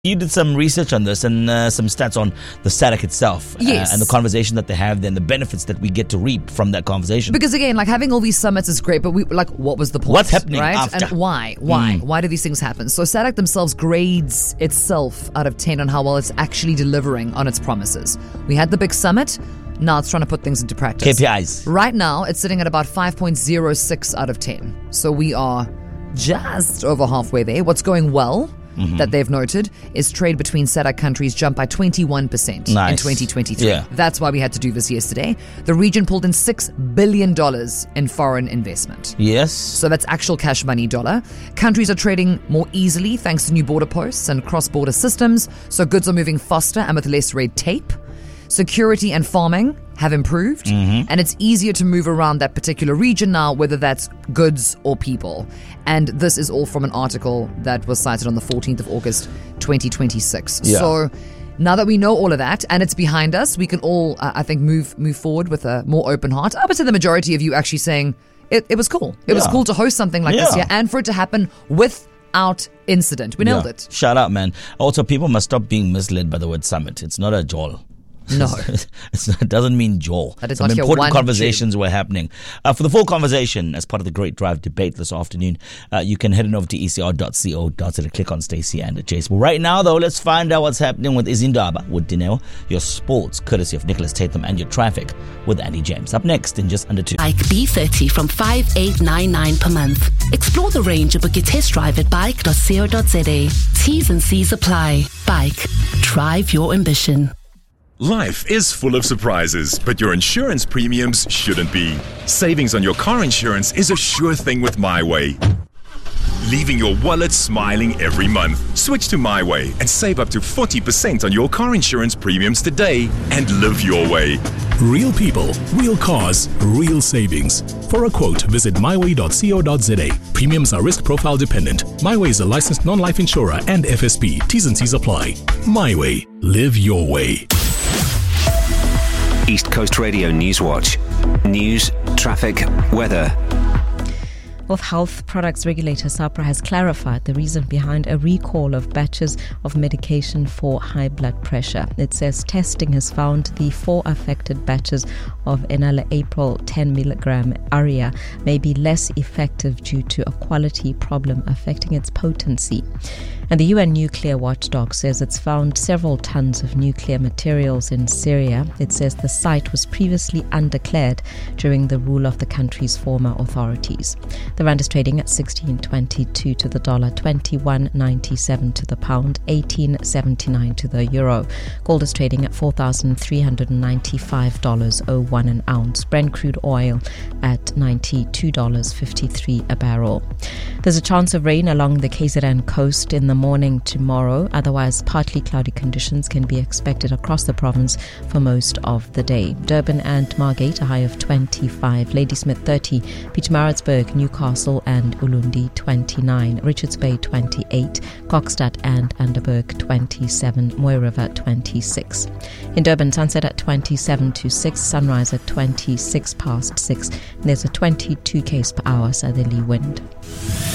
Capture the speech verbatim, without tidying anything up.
You did some research on this and uh, some stats on the SADC itself. Yes. Uh, and the conversation that they have, then the benefits that we get to reap from that conversation. Because again, like having all these summits is great, but we like, what was the point? What's happening right? after? And why? Why? Mm. Why do these things happen? So SADC themselves grades itself out of ten on how well it's actually delivering on its promises. We had the big summit. Now it's trying to put things into practice. K P Is. Right now, it's sitting at about five point oh six out of ten. So we are just over halfway there. What's going well, mm-hmm. that they've noted, is trade between SADC countries jumped by twenty-one percent nice. in twenty twenty-three. Yeah. That's why we had to do this yesterday. The region pulled in six billion dollars in foreign investment. Yes. So that's actual cash money dollar. Countries are trading more easily thanks to new border posts and cross-border systems, so goods are moving faster and with less red tape. Security and farming have improved, mm-hmm. and it's easier to move around that particular region now, whether that's goods or people. And this is all from an article that was cited on the fourteenth of August, twenty twenty-six. Yeah. So now that we know all of that and it's behind us, we can all, uh, I think, move move forward with a more open heart. I would say the majority of you actually saying it, it was cool. It yeah. was cool to host something like yeah. this here and for it to happen without incident. We nailed yeah. it. Shout out, man. Also, people must stop being misled by the word summit. It's not a jol. No. It's not, it doesn't mean jaw. I did Some not hear important one conversations were happening. Uh, for the full conversation, as part of the Great Drive debate this afternoon, uh, you can head on over to e c r dot co dot za, click on Stacey and Jace. Well, right now, though, let's find out what's happening with Izindaba, with Dineo, your sports, courtesy of Nicholas Tatham, and your traffic with Andy James. Up next in just under two. Bike B thirty from five eight nine nine per month. Explore the range and book your test drive at bike dot co dot za. T's and C's apply. Bike. Drive your ambition. Life is full of surprises, but your insurance premiums shouldn't be. Savings on your car insurance is a sure thing with MyWay. Leaving your wallet smiling every month. Switch to MyWay and save up to forty percent on your car insurance premiums today and live your way. Real people, real cars, real savings. For a quote, visit my way dot co dot za. Premiums are risk profile dependent. MyWay is a licensed non-life insurer and F S P. T's and C's apply. MyWay. Live your way. East Coast Radio Newswatch. News, traffic, weather. Health Health Products Regulator SAHPRA has clarified the reason behind a recall of batches of medication for high blood pressure. It says testing has found the four affected batches of enalapril ten milligram Aria may be less effective due to a quality problem affecting its potency. And the U N nuclear watchdog says it's found several tons of nuclear materials in Syria. It says the site was previously undeclared during the rule of the country's former authorities. The rand is trading at sixteen twenty-two to the dollar, twenty-one ninety-seven to the pound, eighteen seventy-nine to the euro. Gold is trading at four thousand three hundred ninety-five dollars oh one an ounce. Brent crude oil at ninety-two dollars fifty-three a barrel. There's a chance of rain along the K Z N coast in the morning tomorrow. Otherwise, partly cloudy conditions can be expected across the province for most of the day. Durban and Margate, a high of twenty-five. Ladysmith thirty. Pietermaritzburg, Newcastle and Ulundi twenty-nine. Richards Bay twenty-eight. Kokstad and Anderburg twenty-seven. Moy River twenty-six. In Durban, sunset at twenty-seven to six. Sunrise at twenty-six past six. And there's a twenty-two k's per hour southerly wind.